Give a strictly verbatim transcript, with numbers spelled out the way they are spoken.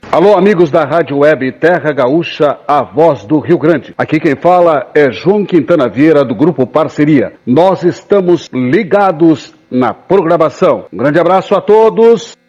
Alô, amigos da Rádio Web Terra Gaúcha, a voz do Rio Grande. Aqui quem fala é João Quintana Vieira, do Grupo Parceria. Nós estamos ligados na programação. Um grande abraço a todos.